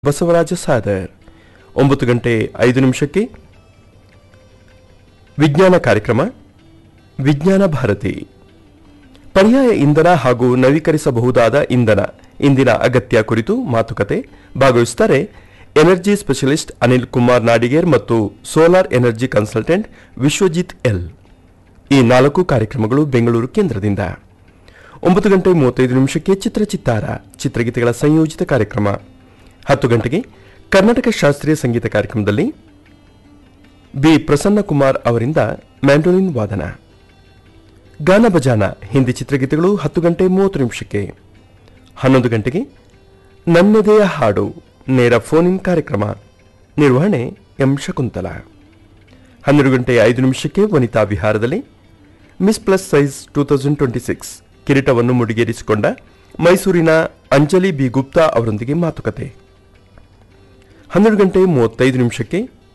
ಬಸವರಾಜ ಸಾದರ್ 9:05 ವಿಜ್ಞಾನ ಕಾರ್ಯಕ್ರಮ ವಿಜ್ಞಾನ ಭಾರತಿ ಪರ್ಯಾಯ ಇಂಧನ ಹಾಗೂ ನವೀಕರಿಸಬಹುದಾದ ಇಂಧನ ಇಂದಿನ ಅಗತ್ಯ ಕುರಿತು ಮಾತುಕತೆ ಭಾಗವಹಿಸುತ್ತಾರೆ ಎನರ್ಜಿ ಸ್ಪೆಷಲಿಸ್ಟ್ ಅನಿಲ್ ಕುಮಾರ್ ನಾಡಿಗೇರ್ ಮತ್ತು solar energy consultant Vishwajit L. ಈ 4 ಕಾರ್ಯಕ್ರಮಗಳು ಬೆಂಗಳೂರು ಕೇಂದ್ರದಿಂದ. 9:35 ಚಿತ್ರಚಿತ್ತಾರ ಚಿತ್ರಗೀತೆಗಳ ಸಂಯೋಜಿತ ಕಾರ್ಯಕ್ರಮ. 10 ಗಂಟೆಗೆ ಕರ್ನಾಟಕ ಶಾಸ್ತ್ರೀಯ ಸಂಗೀತ ಕಾರ್ಯಕ್ರಮದಲ್ಲಿ ಬಿ ಪ್ರಸನ್ನಕುಮಾರ್ ಅವರಿಂದ ಮ್ಯಾಂಡೋಲಿನ್ ವಾದನ. ಗಾನ ಬಜಾನ ಹಿಂದಿ ಚಿತ್ರಗೀತೆಗಳು 10:30 11 ಗಂಟೆಗೆ ನನ್ನೆದೆಯ ಹಾಡು ನೇರ ಫೋನ್ ಇನ್ ಕಾರ್ಯಕ್ರಮ. ನಿರ್ವಹಣೆ ಎಂ ಶಕುಂತಲ. 12:05 ವನಿತಾ ವಿಹಾರದಲ್ಲಿ ಮಿಸ್ ಪ್ಲಸ್ ಸೈಜ್ 2026 ಕಿರೀಟವನ್ನು ಮುಡಿಗೇರಿಸಿಕೊಂಡ ಮೈಸೂರಿನ ಅಂಜಲಿ ಬಿ ಗುಪ್ತಾ ಅವರೊಂದಿಗೆ ಮಾತುಕತೆ. 12:35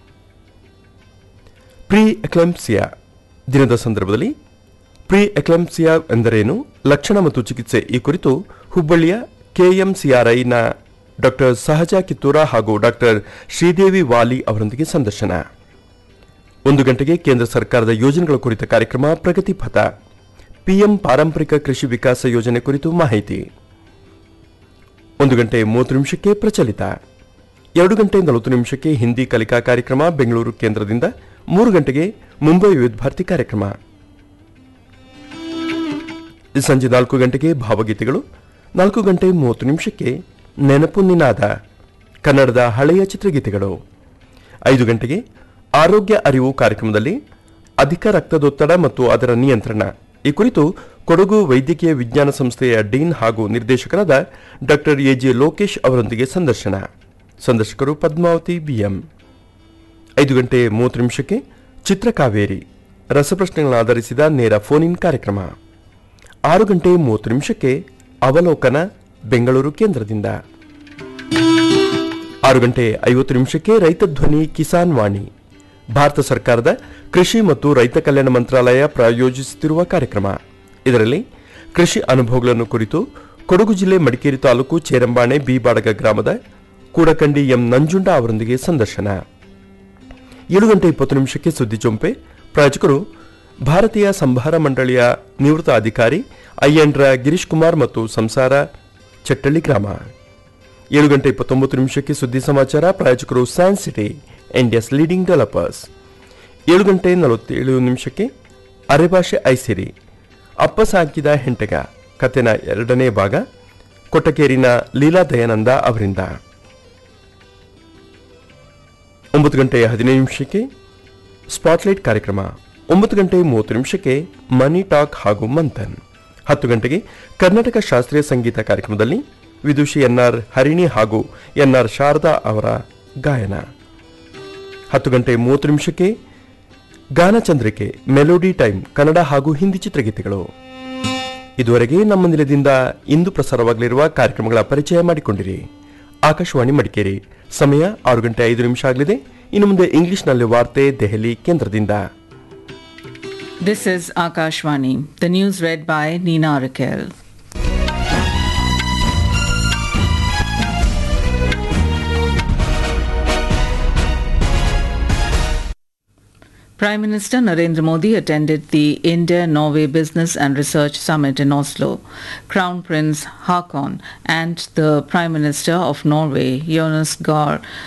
ಪ್ರೀ ಎಕ್ಲೆಂಪ್ಸಿಯಾ ದಿನದ ಸಂದರ್ಭದಲ್ಲಿ ಪ್ರೀ ಎಕ್ಲೆಂಪ್ಸಿಯಾ ಎಂದರೇನು, ಲಕ್ಷಣ ಮತ್ತು ಚಿಕಿತ್ಸೆ ಈ ಕುರಿತು ಹುಬ್ಬಳ್ಳಿಯ ಕೆಎಂಸಿಆರ್ಐನ ಡಾಕ್ಟರ್ ಸಹಜಾ ಕಿತ್ತೂರ ಹಾಗೂ ಡಾಕ್ಟರ್ ಶ್ರೀದೇವಿ ವಾಲಿ ಅವರೊಂದಿಗೆ ಸಂದರ್ಶನ. 1 ಗಂಟೆಗೆ ಕೇಂದ್ರ ಸರ್ಕಾರದ ಯೋಜನೆಗಳ ಕುರಿತ ಕಾರ್ಯಕ್ರಮ ಪ್ರಗತಿ ಪಥ, ಪಿಎಂ ಪಾರಂಪರಿಕ ಕೃಷಿ ವಿಕಾಸ ಯೋಜನೆ ಕುರಿತು ಮಾಹಿತಿ. 1:30 ಪ್ರಚಲಿತ. 2:40 ಹಿಂದಿ ಕಲಿಕಾ ಕಾರ್ಯಕ್ರಮ ಬೆಂಗಳೂರು ಕೇಂದ್ರದಿಂದ. 3 ಗಂಟೆಗೆ ಮುಂಬೈ ವಿವಿಧ ಭಾರತಿ ಕಾರ್ಯಕ್ರಮ. ಸಂಜೆ 4 ಗಂಟೆಗೆ ಭಾವಗೀತೆಗಳು. 4:30 ನೆನಪು ನಿನಾದ ಕನ್ನಡದ ಹಳೆಯ ಚಿತ್ರಗೀತೆಗಳು. 5 ಗಂಟೆಗೆ ಆರೋಗ್ಯ ಅರಿವು ಕಾರ್ಯಕ್ರಮದಲ್ಲಿ ಅಧಿಕ ರಕ್ತದೊತ್ತಡ ಮತ್ತು ಅದರ ನಿಯಂತ್ರಣ ಈ ಕುರಿತು ಕೊಡಗು ವೈದ್ಯಕೀಯ ವಿಜ್ಞಾನ ಸಂಸ್ಥೆಯ ಡೀನ್ ಹಾಗೂ ನಿರ್ದೇಶಕರಾದ ಡಾಕ್ಟರ್ ಎಜೆ ಲೋಕೇಶ್ ಅವರೊಂದಿಗೆ ಸಂದರ್ಶನ. ಸಂದರ್ಶಕರು ಪದ್ಮಾವತಿ ಬಿಎಂ. 5:30 ಚಿತ್ರಕಾವೇರಿ ರಸಪ್ರಶ್ನೆಗಳನ್ನು ಆಧರಿಸಿದ ನೇರ ಫೋನ್ ಇನ್ ಕಾರ್ಯಕ್ರಮ. 6:30 ಅವಲೋಕನ ಬೆಂಗಳೂರು ಕೇಂದ್ರದಿಂದ. 6:50 ರೈತ ಧ್ವನಿ ಕಿಸಾನ್ ವಾಣಿ ಭಾರತ ಸರ್ಕಾರದ ಕೃಷಿ ಮತ್ತು ರೈತ ಕಲ್ಯಾಣ ಮಂತ್ರಾಲಯ ಪ್ರಾಯೋಜಿಸುತ್ತಿರುವ ಕಾರ್ಯಕ್ರಮ. ಇದರಲ್ಲಿ ಕೃಷಿ ಅನುಭವಗಳನ್ನು ಕುರಿತು ಕೊಡಗು ಜಿಲ್ಲೆ ಮಡಿಕೇರಿ ತಾಲೂಕು ಚೇರಂಬಾಣೆ ಬಿ ಬಾಡಗ ಗ್ರಾಮದ ಕೂಡಕಂಡಿ ಎಂ ನಂಜುಂಡ ಅವರೊಂದಿಗೆ ಸಂದರ್ಶನ. 7:20 ಸುದ್ದಿ ಚೊಂಪೆ. ಪ್ರಾಯೋಜಕರು ಭಾರತೀಯ ಸಂಭಾರ ಮಂಡಳಿಯ ನಿವೃತ್ತ ಅಧಿಕಾರಿ ಅಯ್ಯಂಡ್ರ ಗಿರೀಶ್ ಕುಮಾರ್ ಮತ್ತು ಸಂಸಾರ ಚಟ್ಟಳ್ಳಿ ಗ್ರಾಮ. 7:29 ಸುದ್ದಿ ಸಮಾಚಾರ. ಪ್ರಾಯೋಜಕರು San city India's leading developers. 7:47 ಅರೆಭಾಷೆ ಐಸಿರಿ ಅಪ್ಪ ಸಾಕಿದ ಹೆಂಟೆಗ ಕಥೆನ 2ನೇ ಭಾಗ ಕೊಟ್ಟಕೇರಿನ ಲೀಲಾ ದಯಾನಂದ ಅವರಿಂದ. 9:15 ಸ್ಪಾಟ್ಲೈಟ್ ಕಾರ್ಯಕ್ರಮ. 9:30 ಮನಿ ಟಾಕ್ ಹಾಗೂ ಮಂಥನ್. 10 ಗಂಟೆಗೆ ಕರ್ನಾಟಕ ಶಾಸ್ತ್ರೀಯ ಸಂಗೀತ ಕಾರ್ಯಕ್ರಮದಲ್ಲಿ ವಿದುಷಿ ಎನ್ಆರ್ ಹರಿಣಿ ಹಾಗೂ ಎನ್ಆರ್ ಶಾರದಾ ಅವರ ಗಾಯನ. 10:30 ಗಾನಚಂದ್ರಿಕೆ ಮೆಲೋಡಿ ಟೈಮ್ ಕನ್ನಡ ಹಾಗೂ ಹಿಂದಿ ಚಿತ್ರಗೀತೆಗಳು. ಇದುವರೆಗೆ ನಮ್ಮ ನಿಲಯದಿಂದ ಇಂದು ಪ್ರಸಾರವಾಗಲಿರುವ ಕಾರ್ಯಕ್ರಮಗಳ ಪರಿಚಯ ಮಾಡಿಕೊಂಡಿರಿ. ಆಕಾಶವಾಣಿ ಮಡಿಕೇರಿ. ಸಮಯ 6:05 ಆಗಲಿದೆ. ಇನ್ನು ಮುಂದೆ ಇಂಗ್ಲಿಷ್ನಲ್ಲಿ ವಾರ್ತೆ ದೆಹಲಿ ಕೇಂದ್ರದಿಂದ. This is Akashvani. The news read by Nina Raquel. Prime Minister Narendra Modi attended the India-Norway Business and Research Summit in Oslo. Crown Prince Haakon and the Prime Minister of Norway, Jonas Gahr